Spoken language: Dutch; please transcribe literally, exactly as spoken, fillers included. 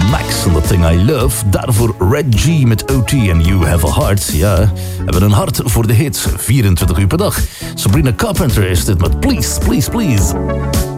Max en The Thing I Love. Daarvoor Red G met O T en You Have a Heart. Ja, we hebben een hart voor de hits, vierentwintig uur per dag. Sabrina Carpenter is dit met Please, Please, Please.